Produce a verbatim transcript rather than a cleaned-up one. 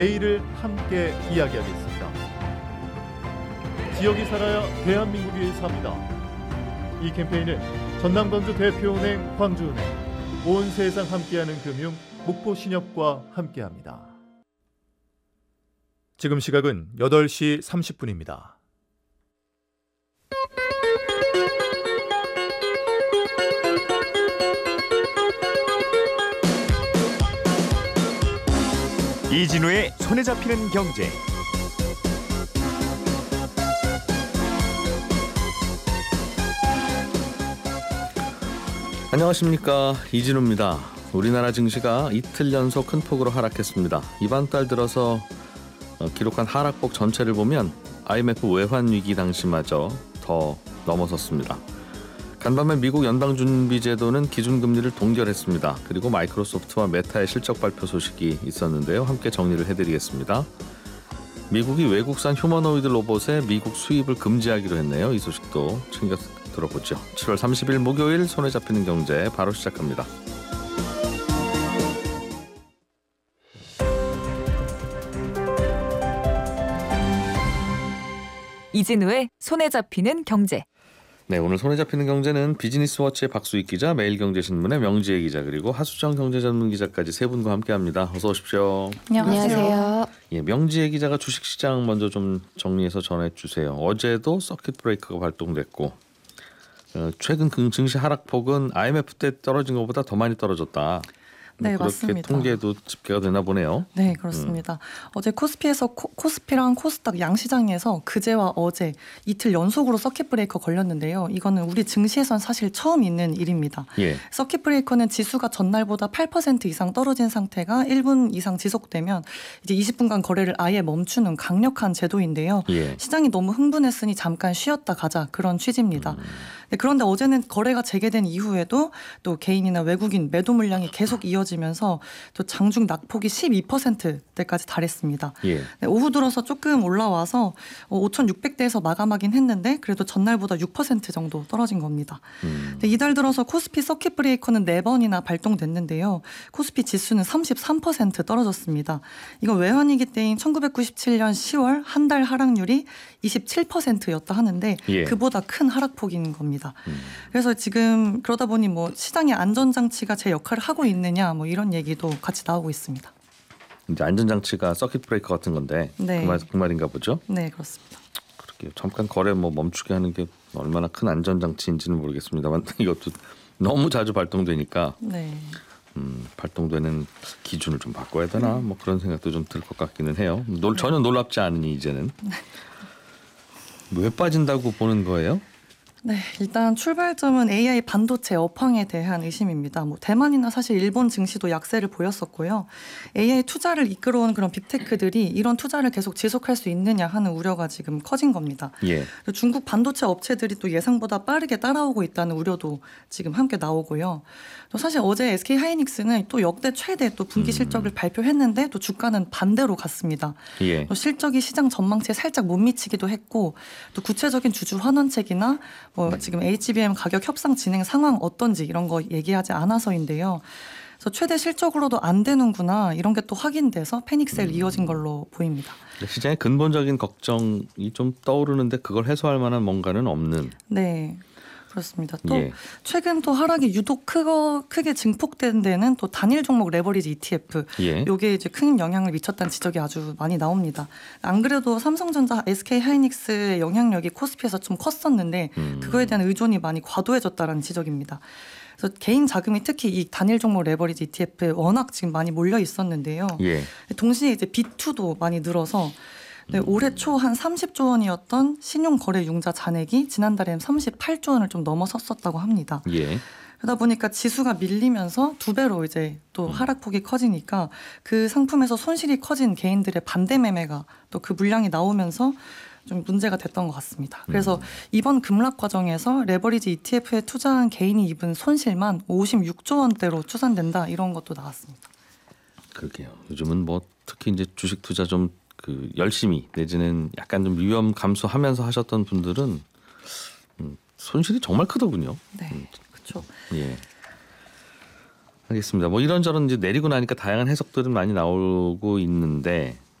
내일을 함께 이야기하겠습니다. 지역이 살아야 대한민국이 삽니다. 이 캠페인은 전남광주 대표은행 광주은행, 온 세상 함께하는 금융 목포신협과 함께합니다. 지금 시각은 여덟 시 삼십 분입니다. 이진우의 손에 잡히는 경제. 안녕하십니까, 이진우입니다. 우리나라 증시가 이틀 연속 큰 폭으로 하락했습니다. 이번 달 들어서 기록한 하락폭 전체를 보면 아이엠에프 외환위기 당시마저 더 넘어섰습니다. 간밤에 미국 연방준비제도는 기준금리를 동결했습니다. 그리고 마이크로소프트와 메타의 실적 발표 소식이 있었는데요. 함께 정리를 해드리겠습니다. 미국이 외국산 휴머노이드 로봇의 미국 수입을 금지하기로 했네요. 이 소식도 챙겨 들어보죠. 칠월 삼십일 목요일 손에 잡히는 경제 바로 시작합니다. 이진우의 손에 잡히는 경제. 네, 오늘 손에 잡히는 경제는 비즈니스워치의 박수익 기자, 매일경제신문의 명지혜 기자, 그리고 하수정 경제전문기자까지 세 분과 함께합니다. 어서 오십시오. 안녕하세요. 예, 명지혜 기자가 주식시장 먼저 좀 정리해서 전해주세요. 어제도 서킷 브레이커가 발동됐고 어, 최근 증시 하락폭은 아이엠에프 때 떨어진 것보다 더 많이 떨어졌다. 네, 그렇게 맞습니다. 통계도 집계가 되나 보네요. 네, 그렇습니다. 음. 어제 코스피에서 코, 코스피랑 코스닥 양시장에서 그제와 어제 이틀 연속으로 서킷 브레이커 걸렸는데요. 이거는 우리 증시에선 사실 처음 있는 일입니다. 예. 서킷 브레이커는 지수가 전날보다 팔 퍼센트 이상 떨어진 상태가 일 분 이상 지속되면 이제 이십 분간 거래를 아예 멈추는 강력한 제도인데요. 예. 시장이 너무 흥분했으니 잠깐 쉬었다 가자, 그런 취지입니다. 음. 네, 그런데 어제는 거래가 재개된 이후에도 또 개인이나 외국인 매도 물량이 계속 이어지면서 또 장중 낙폭이 십이 퍼센트대까지 달했습니다. 예. 네, 오후 들어서 조금 올라와서 오천육백 대에서 마감하긴 했는데 그래도 전날보다 육 퍼센트 정도 떨어진 겁니다. 음. 네, 이달 들어서 코스피 서킷 브레이커는 네 번이나 발동됐는데요. 코스피 지수는 삼십삼 퍼센트 떨어졌습니다. 이건 외환위기 때인 천구백구십칠 년 시월 한 달 하락률이 이십칠 퍼센트였다 하는데 예. 그보다 큰 하락폭인 겁니다. 음. 그래서 지금 그러다 보니 뭐 시장의 안전장치가 제 역할을 하고 있느냐 뭐 이런 얘기도 같이 나오고 있습니다. 이제 안전장치가 서킷 브레이커 같은 건데 네. 그, 말, 그 말인가 보죠? 네, 그렇습니다. 그렇게 잠깐 거래 뭐 멈추게 하는 게 얼마나 큰 안전장치인지는 모르겠습니다만 이것도 너무 자주 발동되니까 네. 음, 발동되는 기준을 좀 바꿔야 되나 뭐 그런 생각도 좀 들 것 같기는 해요. 놀, 전혀 놀랍지 않으니 이제는. 왜 빠진다고 보는 거예요? 네, 일단 출발점은 에이아이 반도체 업황에 대한 의심입니다. 뭐 대만이나 사실 일본 증시도 약세를 보였었고요. 에이아이 투자를 이끌어온 그런 빅테크들이 이런 투자를 계속 지속할 수 있느냐 하는 우려가 지금 커진 겁니다. 예. 중국 반도체 업체들이 또 예상보다 빠르게 따라오고 있다는 우려도 지금 함께 나오고요. 또 사실 어제 에스케이 하이닉스는 또 역대 최대 또 분기 실적을 음. 발표했는데 또 주가는 반대로 갔습니다. 예. 또 실적이 시장 전망치에 살짝 못 미치기도 했고 또 구체적인 주주 환원책이나 뭐 지금 에이치비엠 가격 협상 진행 상황 어떤지 이런 거 얘기하지 않아서인데요. 그래서 최대 실적으로도 안 되는구나 이런 게 또 확인돼서 패닉셀 음. 이어진 걸로 보입니다. 시장의 근본적인 걱정이 좀 떠오르는데 그걸 해소할 만한 뭔가는 없는. 네. 그렇습니다. 또 예. 최근 또 하락이 유독 크거, 크게 증폭된 데는 또 단일 종목 레버리지 이티에프. 예. 요게 이제 큰 영향을 미쳤다는 지적이 아주 많이 나옵니다. 안 그래도 삼성전자, 에스케이 하이닉스의 영향력이 코스피에서 좀 컸었는데 음. 그거에 대한 의존이 많이 과도해졌다는 지적입니다. 그래서 개인 자금이 특히 이 단일 종목 레버리지 이티에프에 워낙 지금 많이 몰려 있었는데요. 예. 동시에 이제 비투도 많이 늘어서 네, 올해 초 한 삼십조 원이었던 신용거래융자 잔액이 지난달에는 삼십팔조 원을 좀 넘어섰었다고 합니다. 예. 그러다 보니까 지수가 밀리면서 두 배로 이제 또 하락폭이 커지니까 그 상품에서 손실이 커진 개인들의 반대 매매가 또 그 물량이 나오면서 좀 문제가 됐던 것 같습니다. 그래서 이번 급락 과정에서 레버리지 이티에프에 투자한 개인이 입은 손실만 오십육조 원대로 추산된다 이런 것도 나왔습니다. 그러게요. 요즘은 뭐 특히 이제 주식 투자 좀 그 열심히 내지는 약간 좀 위험 감수하면서 하셨던 분들은 음, 손실이 정말 크더군요. 네, 음. 그렇죠. 예. 알겠습니다. 뭐 이런저런 이제 내리고 나니까 다양한 해석들은 많이 나오고 있는데